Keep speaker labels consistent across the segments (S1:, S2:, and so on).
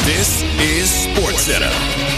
S1: This is SportsCenter.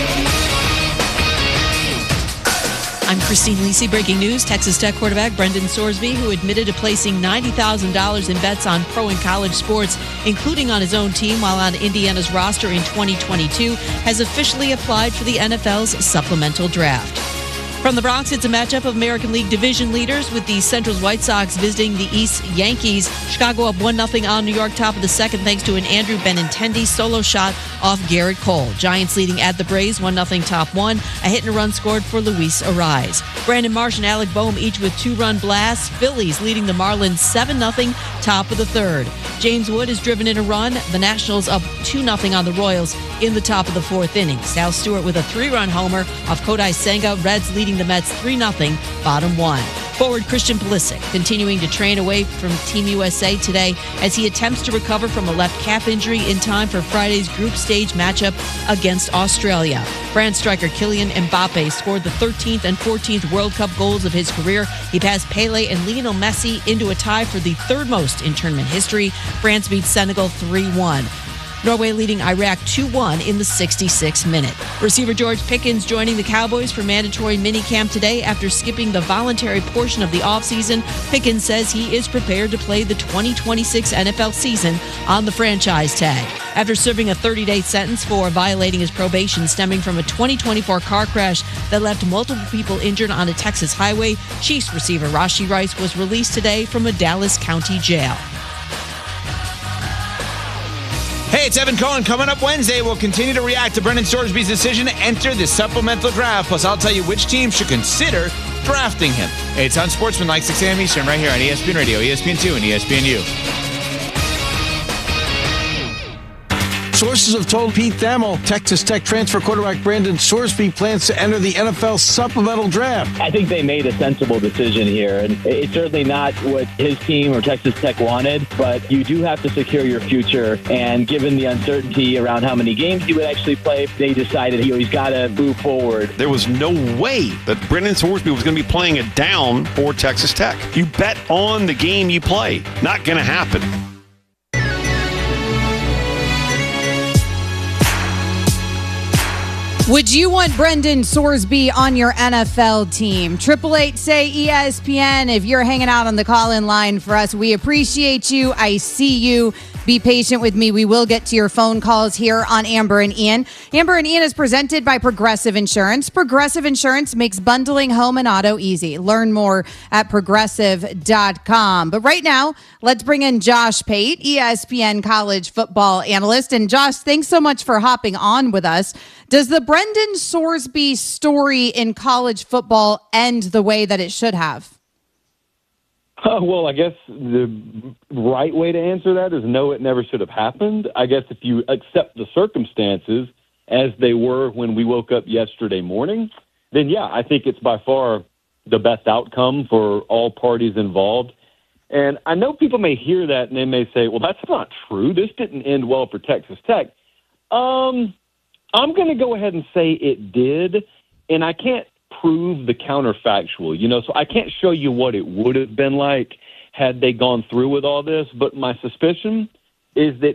S2: I'm Christine Lisi. Breaking news. Texas Tech quarterback Brendan Sorsby, who admitted to placing $90,000 in bets on pro and college sports, including on his own team while on Indiana's roster in 2022, has officially applied for the NFL's supplemental draft. From the Bronx, it's a matchup of American League division leaders with the Central's White Sox visiting the East Yankees. Chicago up 1-0 on New York, top of the second, thanks to an Andrew Benintendi solo shot off Garrett Cole. Giants leading at the Braves, 1-0 top one. A hit and a run scored for Luis Ariz. Brandon Marsh and Alec Boehm each with two-run blasts. Phillies leading the Marlins 7-0 top of the third. James Wood has driven in a run. The Nationals up 2-0 on the Royals in the top of the fourth inning. Sal Stewart with a three-run homer off Kodai Senga. Reds leading the Mets 3-0, bottom one. Forward Christian Pulisic continuing to train away from Team USA today as he attempts to recover from a left calf injury in time for Friday's group stage matchup against Australia. France striker Kylian Mbappe scored the 13th and 14th World Cup goals of his career. He passed Pele and Lionel Messi into a tie for the third most in tournament history. France beat Senegal 3-1. Norway leading Iraq 2-1 in the 66th minute. Receiver George Pickens joining the Cowboys for mandatory minicamp today after skipping the voluntary portion of the offseason. Pickens says he is prepared to play the 2026 NFL season on the franchise tag. After serving a 30-day sentence for violating his probation stemming from a 2024 car crash that left multiple people injured on a Texas highway, Chiefs receiver Rashee Rice was released today from a Dallas County jail.
S3: Hey, it's Evan Cohen. Coming up Wednesday, we'll continue to react to Brendan Sorsby's decision to enter the supplemental draft. Plus, I'll tell you which team should consider drafting him. Hey, it's Unsportsmanlike, 6 a.m. Eastern, right here on ESPN Radio, ESPN2, and ESPNU.
S4: Sources have told Pete Thamel Texas Tech transfer quarterback Brandon Sorsby plans to enter the NFL supplemental draft.
S5: I think they made a sensible decision here, and it's certainly not what his team or Texas Tech wanted, but you do have to secure your future, and given the uncertainty around how many games he would actually play, they decided he's got to move forward.
S6: There was no way that Brendan Sorsby was going to be playing it down for Texas Tech. You bet on the game you play. Not going to happen.
S7: Would you want Brendan Sorsby on your NFL team? 888-SAY-ESPN. If you're hanging out on the call-in line for us, we appreciate you. I see you. Be patient with me. We will get to your phone calls here on Amber and Ian. Amber and Ian is presented by Progressive Insurance. Progressive Insurance makes bundling home and auto easy. Learn more at progressive.com. But right now, let's bring in Josh Pate, ESPN college football analyst. And Josh, thanks so much for hopping on with us. Does the Brendan Sorsby story in college football end the way that it should have?
S5: Well, I guess the right way to answer that is no, it never should have happened. I guess if you accept the circumstances as they were when we woke up yesterday morning, then yeah, I think it's by far the best outcome for all parties involved. And I know people may hear that and they may say, well, that's not true. This didn't end well for Texas Tech. I'm going to go ahead and say it did, and I can't prove the counterfactual, so I can't show you what it would have been like had they gone through with all this, but my suspicion is that